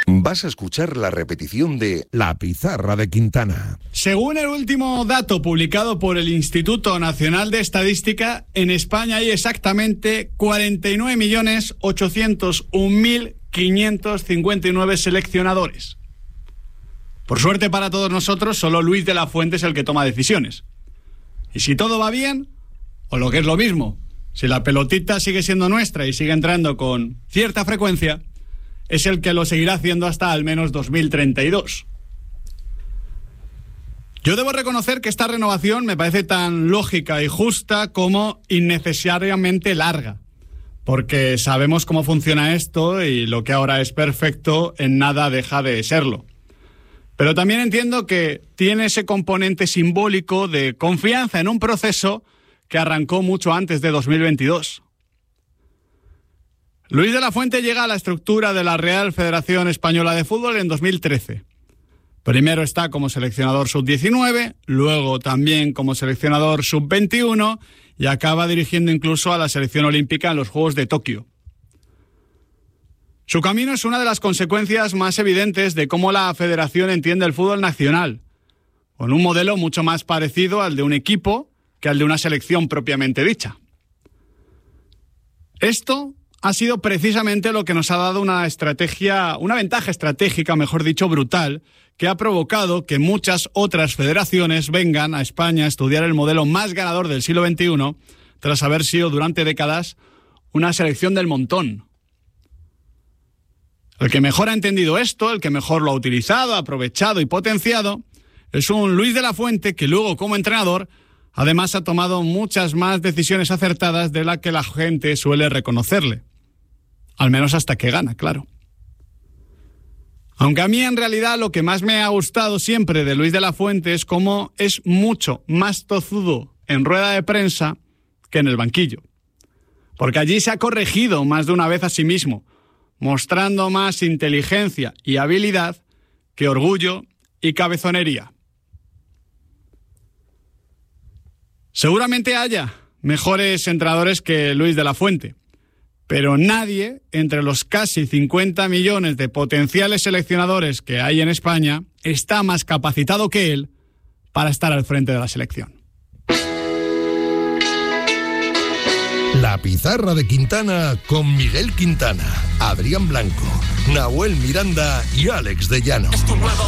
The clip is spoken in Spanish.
Vas a escuchar la repetición de La Pizarra de Quintana. Según el último dato publicado por el Instituto Nacional de Estadística, en España hay exactamente 49.801.559 seleccionadores. Por suerte para todos nosotros, solo Luis de la Fuente es el que toma decisiones. Y si todo va bien, o lo que es lo mismo, si la pelotita sigue siendo nuestra y sigue entrando con cierta frecuencia, es el que lo seguirá haciendo hasta al menos 2032. Yo debo reconocer que esta renovación me parece tan lógica y justa como innecesariamente larga, porque sabemos cómo funciona esto y lo que ahora es perfecto en nada deja de serlo. Pero también entiendo que tiene ese componente simbólico de confianza en un proceso que arrancó mucho antes de 2022. Luis de la Fuente llega a la estructura de la Real Federación Española de Fútbol en 2013. Primero está como seleccionador sub-19, luego también como seleccionador sub-21 y acaba dirigiendo incluso a la selección olímpica en los Juegos de Tokio. Su camino es una de las consecuencias más evidentes de cómo la federación entiende el fútbol nacional, con un modelo mucho más parecido al de un equipo que al de una selección propiamente dicha. Esto ha sido precisamente lo que nos ha dado una ventaja estratégica, mejor dicho, brutal, que ha provocado que muchas otras federaciones vengan a España a estudiar el modelo más ganador del siglo XXI, tras haber sido durante décadas una selección del montón. El que mejor ha entendido esto, el que mejor lo ha utilizado, aprovechado y potenciado, es un Luis de la Fuente que luego, como entrenador, además ha tomado muchas más decisiones acertadas de las que la gente suele reconocerle. Al menos hasta que gana, claro. Aunque a mí en realidad lo que más me ha gustado siempre de Luis de la Fuente es cómo es mucho más tozudo en rueda de prensa que en el banquillo. Porque allí se ha corregido más de una vez a sí mismo, mostrando más inteligencia y habilidad que orgullo y cabezonería. Seguramente haya mejores entrenadores que Luis de la Fuente, pero nadie entre los casi 50 millones de potenciales seleccionadores que hay en España está más capacitado que él para estar al frente de la selección. La Pizarra de Quintana con Miguel Quintana, Adrián Blanco, Nahuel Miranda y Alex de Llano.